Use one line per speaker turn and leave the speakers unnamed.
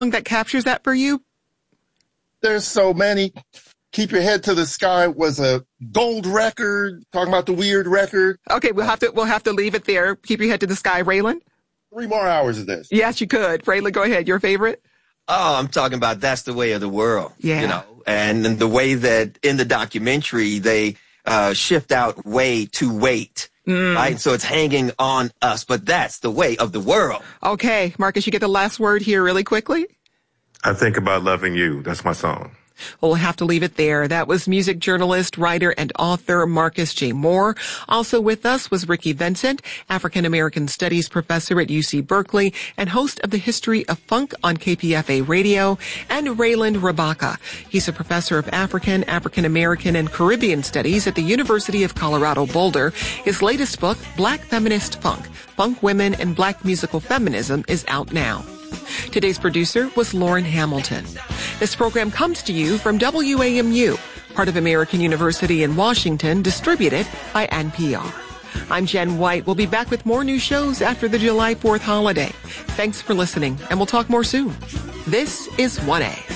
that captures that for you?
There's so many. Keep Your Head to the Sky was a gold record, talking about the weird record.
Okay, we'll have to leave it there. Keep Your Head to the Sky. Raylan?
3 more hours of this.
Yes, you could. Raylan, go ahead. Your favorite?
Oh, I'm talking about That's the Way of the World.
Yeah.
You know, and the way that in the documentary they shift out way to wait. Right? So it's hanging on us, but that's the way of the world.
Okay, Marcus, you get the last word here really quickly?
I Think About Loving You. That's my song.
We'll have to leave it there. That was music journalist, writer, and author Marcus J. Moore. Also with us was Ricky Vincent, African-American Studies professor at UC Berkeley and host of the History of Funk on KPFA Radio, and Raylan Rabaka. He's a professor of African, African-American, and Caribbean Studies at the University of Colorado Boulder. His latest book, Black Feminist Funk, Funk Women and Black Musical Feminism, is out now. Today's producer was Lauren Hamilton. This program comes to you from WAMU, part of American University in Washington, distributed by NPR. I'm Jen White. We'll be back with more new shows after the July 4th holiday. Thanks for listening, and we'll talk more soon. This is 1A.